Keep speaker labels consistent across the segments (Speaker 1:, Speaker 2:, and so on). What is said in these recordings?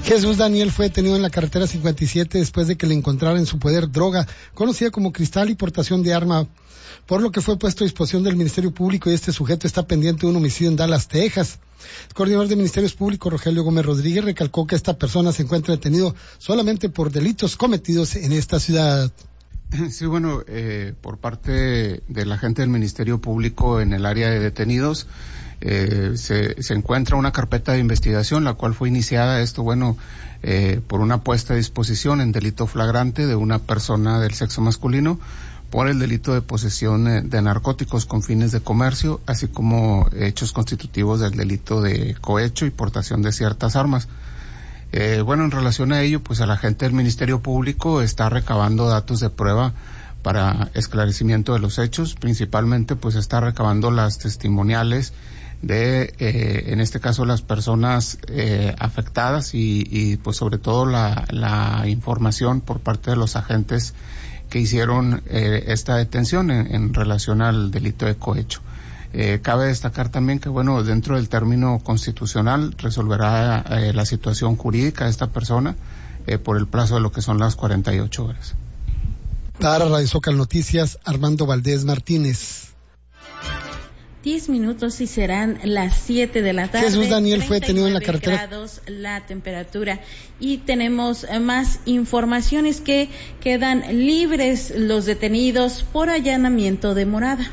Speaker 1: Jesús Daniel fue detenido en la carretera 57 después de que le encontrara en su poder droga, conocida como cristal y portación de arma, por lo que fue puesto a disposición del Ministerio Público y este sujeto está pendiente de un homicidio en Dallas, Texas. El coordinador de Ministerios Públicos, Rogelio Gómez Rodríguez, recalcó que esta persona se encuentra detenido solamente por delitos cometidos en esta ciudad.
Speaker 2: Sí, bueno, por parte de la gente del Ministerio Público en el área de detenidos, se encuentra una carpeta de investigación, la cual fue iniciada, por una puesta a disposición en delito flagrante de una persona del sexo masculino por el delito de posesión de narcóticos con fines de comercio, así como hechos constitutivos del delito de cohecho y portación de ciertas armas. En relación a ello, pues el agente del Ministerio Público está recabando datos de prueba para esclarecimiento de los hechos, principalmente pues está recabando las testimoniales de, en este caso, las personas afectadas y pues sobre todo la información por parte de los agentes que hicieron esta detención en relación al delito de cohecho. Cabe destacar también que, dentro del término constitucional resolverá la situación jurídica de esta persona por el plazo de lo que son las 48 horas.
Speaker 1: Para Radio Zócalo Noticias, Armando Valdés Martínez.
Speaker 3: 10 minutos y serán las 7 de la tarde.
Speaker 1: Jesús Daniel fue detenido en la carretera.
Speaker 3: Grados la temperatura. Y tenemos más informaciones que quedan libres los detenidos por allanamiento de morada.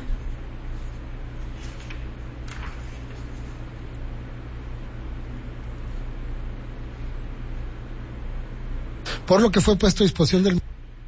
Speaker 1: Por lo que fue puesto a disposición del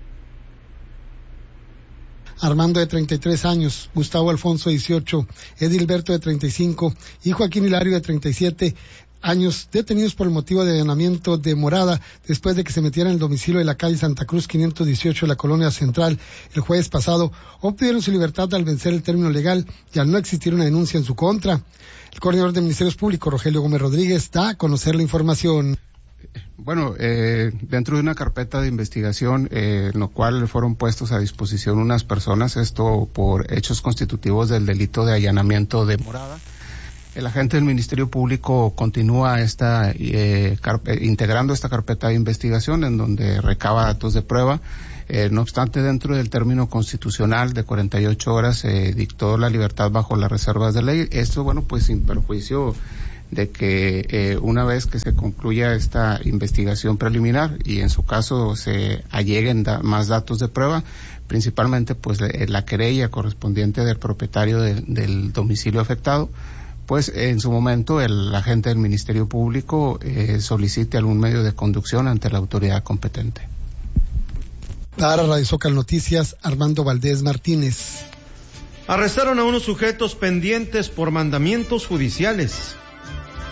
Speaker 1: Armando de 33 años, Gustavo Alfonso 18, Edilberto de 35 y Joaquín Hilario de 37 años, detenidos por el motivo de allanamiento de morada después de que se metieran en el domicilio de la calle Santa Cruz 518 de la Colonia Central el jueves pasado. Obtuvieron su libertad al vencer el término legal y al no existir una denuncia en su contra. El coordinador de Ministerios Públicos, Rogelio Gómez Rodríguez, da a conocer la información.
Speaker 2: Dentro de una carpeta de investigación, en lo cual fueron puestos a disposición unas personas, esto por hechos constitutivos del delito de allanamiento de morada. El agente del Ministerio Público continúa integrando esta carpeta de investigación en donde recaba datos de prueba. No obstante, dentro del término constitucional de 48 horas se dictó la libertad bajo las reservas de ley. Esto, sin perjuicio de que una vez que se concluya esta investigación preliminar y en su caso se alleguen más datos de prueba, principalmente pues la querella correspondiente del propietario del domicilio afectado, pues en su momento el agente del Ministerio Público solicite algún medio de conducción ante la autoridad competente.
Speaker 1: Para Radio Zócalo Noticias, Armando Valdés Martínez.
Speaker 4: Arrestaron a unos sujetos pendientes por mandamientos judiciales.